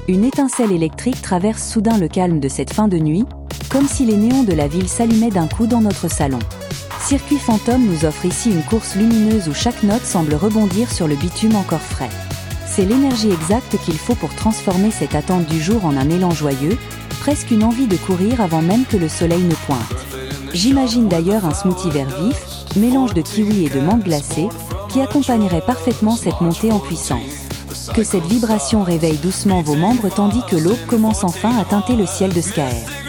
Une étincelle électrique traverse soudain le calme de cette fin de nuit, comme si les néons de la ville s'allumaient d'un coup dans notre salon. Circuit Fantôme nous offre ici une course lumineuse où chaque note semble rebondir sur le bitume encore frais. C'est l'énergie exacte qu'il faut pour transformer cette attente du jour en un élan joyeux, presque une envie de courir avant même que le soleil ne pointe. J'imagine d'ailleurs un smoothie vert vif, mélange de kiwi et de menthe glacée, qui accompagnerait parfaitement cette montée en puissance. Que cette vibration réveille doucement vos membres tandis que l'aube commence enfin à teinter le ciel de Skaer.